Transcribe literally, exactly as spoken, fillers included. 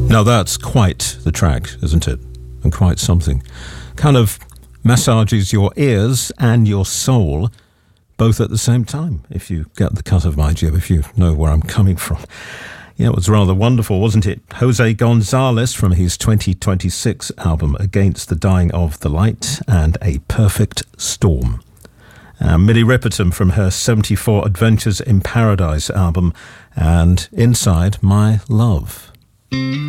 Now that's quite the track, isn't it? And quite something. Kind of massages your ears and your soul both at the same time, if you get the cut of my jib, if you know where I'm coming from. Yeah, it was rather wonderful, wasn't it? Jose Gonzalez from his twenty twenty-six album Against the Dying of the Light and A Perfect Storm. And Minnie Riperton from her seventy-four Adventures in Paradise album and Inside My Love.